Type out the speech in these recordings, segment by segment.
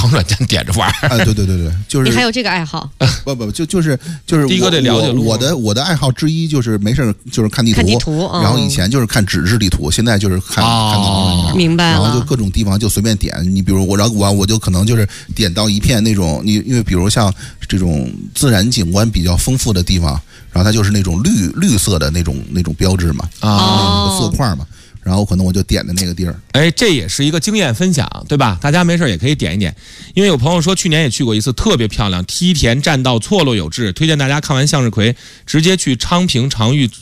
床软件点着玩对，就是你还有这个爱好？ 不，就是的哥得了解路。 我的爱好之一就是没事就是看地图，然后以前就是看纸质地图，现在就是看导航软件。 明白了。 然后就各种地方就随便点，你比如我就可能就是点到一片那种因为比如像这种自然景观比较丰富的地方，然后它就是那种绿色的那种标志嘛，那个色块嘛。然后可能我就点的那个地儿， 这也是一个经验分享，对吧？大家没事也可以点一点，因为有朋友说去年也去过一次，特别漂亮，梯田栈道错落有致，推荐大家看完向日葵直接去昌平长峪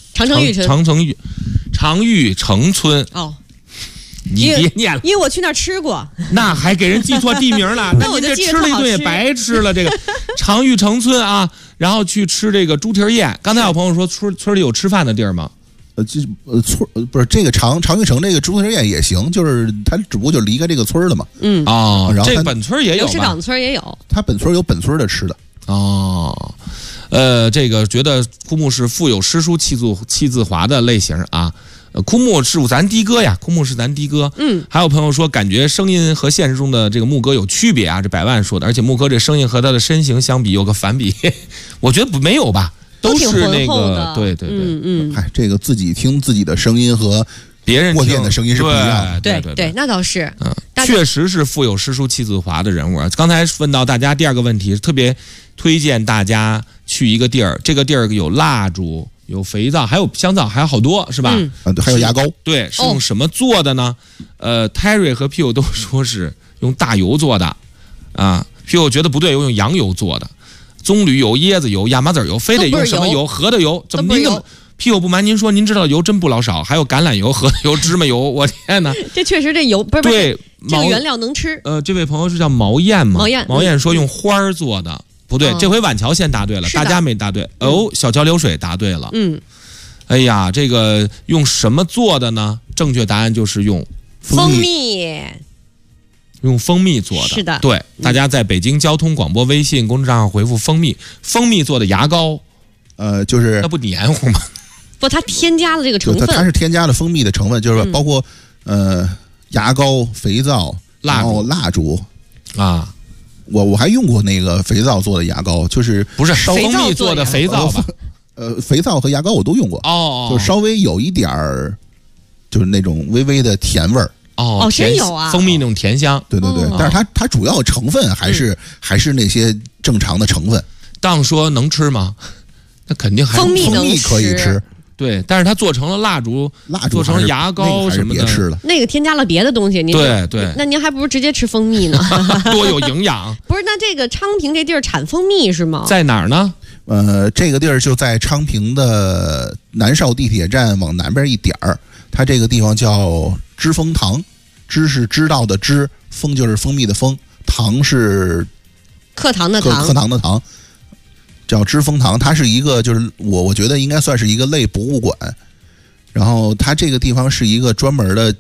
城村。 哦， 你别念了， 因为我去那儿吃过， 那还给人记错地名了，那你这吃了一顿也白吃了。这个长峪城村啊，然后去吃这个猪蹄宴。刚才有朋友说村里有吃饭的地儿吗？ 村不是这个长峪城这个猪蹄宴也行，就是它只不过就离开这个村了嘛。 然后这本村也有吧？ 石岗村也有， 它本村有本村的吃的。 这个觉得枯木是富有诗书气自华的类型啊。枯木是咱的哥呀，枯木是咱的哥。还有朋友说感觉声音和现实中的这个牧歌有区别啊，这百万说的，而且牧歌这声音和他的身形相比有个反比，我觉得没有吧。都是那个，对， 这个自己听自己的声音和别人过电的声音是不一样的。对，那倒是， 确实是富有诗书气自华的人物。刚才问到大家第二个问题，特别推荐大家去一个地儿，这个地儿有蜡烛、有肥皂，还有香皂，还有好多，是吧？ 还有牙膏。 对，是用什么做的呢？Terry 和 Pio 都说是用大油做的啊。Pio 觉得不对，用羊油做的。棕榈油、椰子油、亚麻籽油，非得用什么油？核的油？怎么您怎么？屁我不瞒您说，您知道油真不老少，还有橄榄油、核桃油、芝麻油，我天哪！ 这确实这油不是对， 这个原料能吃。 这位朋友是叫毛燕吗？毛燕说用花儿做的，不对，这回晚桥先答对了，大家没答对。小桥流水答对了。哎呀，这个用什么做的呢？正确答案就是用蜂蜜。 用蜂蜜做的， 是的， 对，大家在北京交通广播微信公众账号回复蜂蜜做的牙膏， 就是那不黏糊吗？ 不，它添加了这个成分， 它是添加了蜂蜜的成分，就是包括牙膏、肥皂、然后蜡烛啊。我还用过那个肥皂做的牙膏，就是不是蜂蜜做的肥皂吧？ 肥皂和牙膏我都用过，就稍微有一点儿，就是那种微微的甜味儿。 真有啊！ 蜂蜜那种甜香， 对，但是它主要成分还是那些正常的成分。 当说能吃吗？那肯定还蜂蜜可以吃， 对，但是它做成了蜡烛做成牙膏什么的， 别吃了。 那个添加了别的东西，您对， 那您还不如直接吃蜂蜜呢， 多有营养。 不是，那这个昌平这地儿产蜂蜜是吗？ 在哪儿呢？ 这个地儿就在昌平的南邵地铁站往南边一点儿。它这个地方叫知蜂堂，知是知道的知，蜂就是蜂蜜的蜂，堂是课堂的堂， 课堂的堂，叫知蜂堂。它是一个就是我觉得应该算是一个类博物馆。然后它这个地方是一个专门的